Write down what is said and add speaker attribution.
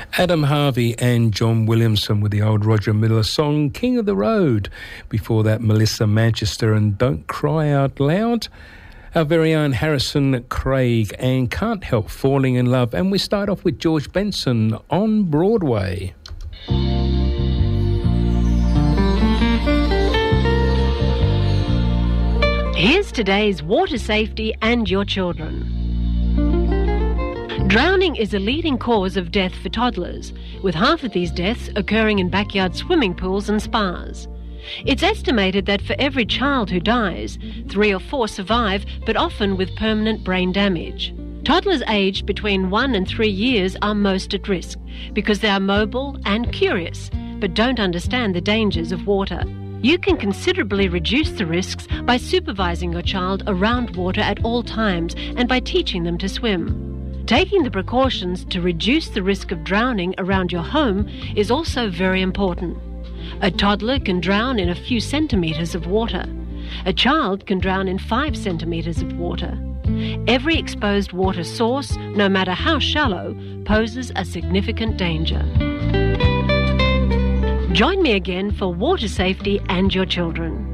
Speaker 1: Adam Harvey and John Williamson with the old Roger Miller song King of the Road. Before that, Melissa Manchester and Don't Cry Out Loud. Our very own Harrison Craig and Can't Help Falling in Love. And we start off with George Benson on Broadway.
Speaker 2: Here's today's water safety and your children. Drowning is a leading cause of death for toddlers, with half of these deaths occurring in backyard swimming pools and spas. It's estimated that for every child who dies, 3 or 4 survive, but often with permanent brain damage. Toddlers aged between 1 and 3 years are most at risk because they are mobile and curious, but don't understand the dangers of water. You can considerably reduce the risks by supervising your child around water at all times and by teaching them to swim. Taking the precautions to reduce the risk of drowning around your home is also very important. A toddler can drown in a few centimetres of water. A child can drown in 5 centimetres of water. Every exposed water source, no matter how shallow, poses a significant danger. Join me again for water safety and your children.